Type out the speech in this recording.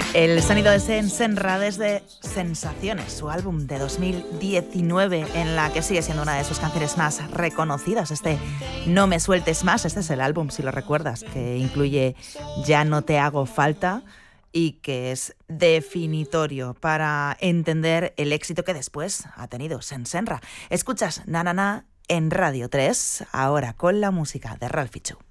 El sonido de Senra desde Sensaciones, su álbum de 2019, en la que sigue siendo una de sus canciones más reconocidas. No me sueltes más, este es el álbum, si lo recuerdas, que incluye Ya no te hago falta y que es definitorio para entender el éxito que después ha tenido Senra. Escuchas Na Na Na en Radio 3, ahora con la música de Ralphie Chu.